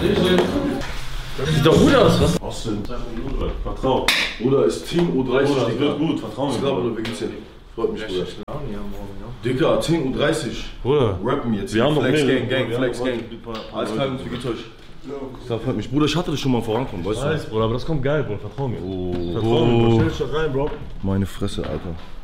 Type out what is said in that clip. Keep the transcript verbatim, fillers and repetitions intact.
Das sieht doch gut aus, was? Was denn? Vertrau. Oder ist Team U dreißig, Bruder, das wird gut, vertrau mir. Bruder, wie geht's dir? Freut mich, Bruder. Dicker, zehn Uhr dreißig. Bruder, Rappen jetzt. wir haben noch Flex mehr. Gang, Gang, Flex Gang. Alles klar, Jungs, wie geht's euch? Das freut mich. Bruder, ich hatte das schon mal vorankommen, weißt du? Weiß, Bruder, aber das kommt geil, Bruder, vertrau mir. Oh, Vertrau mir, Bruder. Stell dich da rein, Bro. Meine Fresse, Alter.